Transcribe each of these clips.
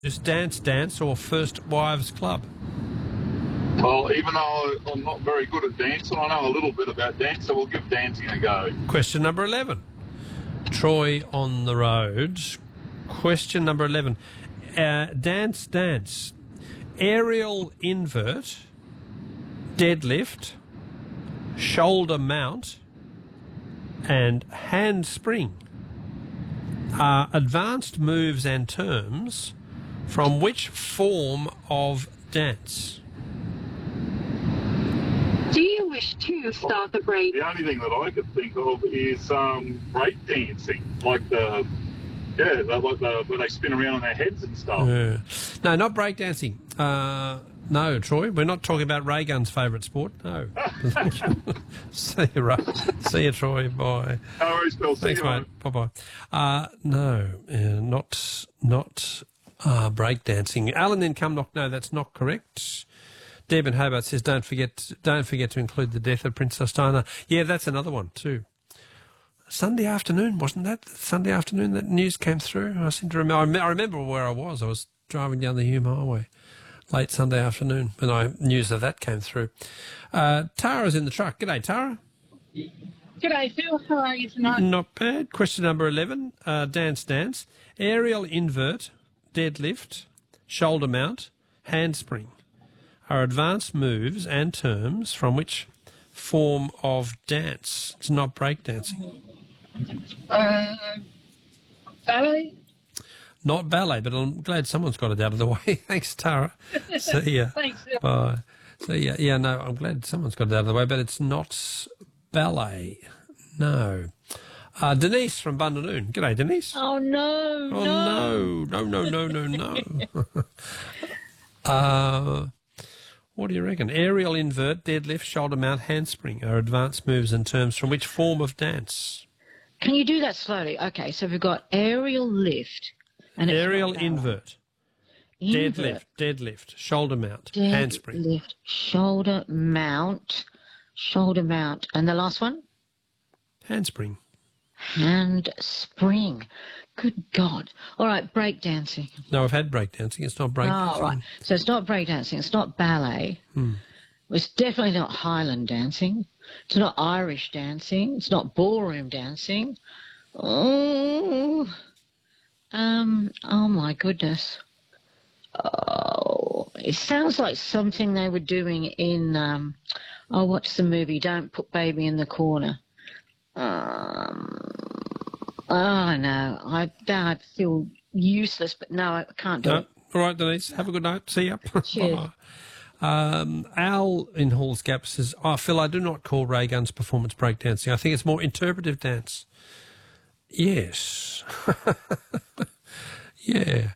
Just Dance Dance or First Wives Club? Well, even though I'm not very good at dancing, I know a little bit about dance, so we'll give dancing a go. Question number 11. Troy on the road. Question number 11. Dance Dance. Aerial invert, deadlift, shoulder mount, and handspring are advanced moves and terms from which form of dance? Do you wish to start the break? The only thing that I could think of is break dancing, like where they spin around on their heads and stuff. Yeah. No, not breakdancing. No, Troy, we're not talking about Ray Gun's favourite sport. No. See you, Troy. Bye. No worries, Bill. Thanks, mate. Bye-bye. No, not breakdancing. Alan in Cumnock, no, that's not correct. Deb in Hobart says, don't forget to include the death of Princess Diana. Yeah, that's another one too. Sunday afternoon, wasn't that? Sunday afternoon that news came through. I seem to remember. I remember where I was. I was driving down the Hume Highway late Sunday afternoon when news of that came through. Tara's in the truck. G'day, Tara. G'day, Phil. How are you tonight? Not bad. Question number 11, Dance Dance. Aerial invert, deadlift, shoulder mount, handspring are advanced moves and terms from which form of dance. It's not breakdancing. Ballet? Not ballet, but I'm glad someone's got it out of the way. Thanks, Tara. See ya. Thanks, Phil. Bye. See ya. Yeah, no, I'm glad someone's got it out of the way, but it's not ballet. No. Denise from Bundanoon. G'day, Denise. Oh, no. No. What do you reckon? Aerial invert, deadlift, shoulder mount, handspring are advanced moves and terms from which form of dance? Can you do that slowly? Okay, so we've got aerial lift. And Aerial invert, deadlift, shoulder mount, handspring. Deadlift, shoulder mount, and the last one? Handspring. Handspring. Good God. All right, breakdancing. No, I've had breakdancing. It's not breakdancing. Oh, right. So it's not breakdancing. It's not ballet. It's definitely not Highland dancing. It's not Irish dancing. It's not ballroom dancing. Oh, my goodness. Oh, it sounds like something they were doing in, what's the movie? Don't Put Baby in the Corner. Oh, no, I feel useless, but no, I can't do it. All right, Denise, have a good night. See ya. Cheers. Al in Halls Gap says, Phil, I do not call Ray Gun's performance breakdancing. I think it's more interpretive dance. Yes. Yeah.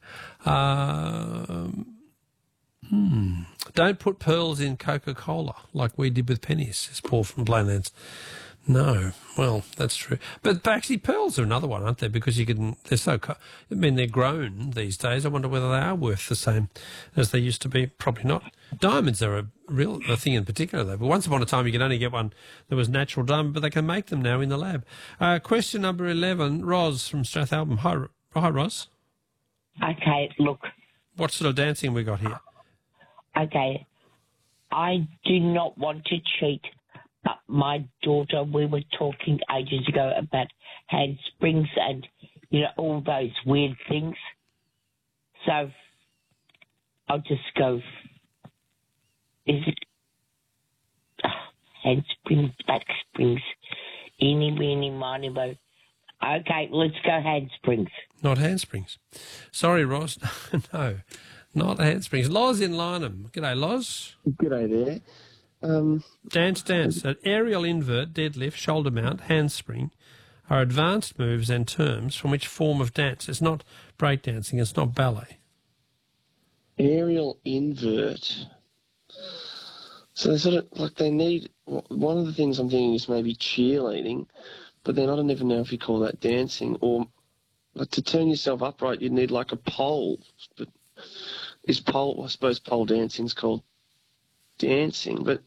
Don't put pearls in Coca-Cola like we did with pennies, says Paul from Blandlands. No, well, that's true. But actually, pearls are another one, aren't they? Because they're grown these days. I wonder whether they are worth the same as they used to be. Probably not. Diamonds are a thing in particular, though. But once upon a time, you could only get one that was natural diamond, but they can make them now in the lab. Question number 11, Roz from Strathalbyn. Hi, Roz. Okay, look. What sort of dancing we got here? Okay, I do not want to cheat. But my daughter, we were talking ages ago about handsprings and, all those weird things. So I'll just go, is it handsprings, back springs, eeny, meeny, miny, mo. Okay, let's go handsprings. Not handsprings. Sorry, Ross. No, not handsprings. Loz in Lynham. G'day, Loz. G'day there. Dance. An aerial invert, deadlift, shoulder mount, handspring are advanced moves and terms from which form of dance. It's not breakdancing. It's not ballet. Aerial invert. So they sort of, they need, one of the things I'm thinking is maybe cheerleading, but then I don't even know if you call that dancing, or to turn yourself upright you'd need like a pole. But I suppose pole dancing's called dancing, but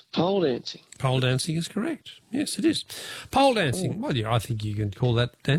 Pole dancing. Pole dancing is correct. Yes, it is. Pole dancing. Well, yeah, I think you can call that dancing.